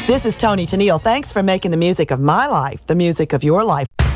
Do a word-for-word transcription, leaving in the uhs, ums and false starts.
This is Toni Tennille. Thanks for making the music of my life the music of your life.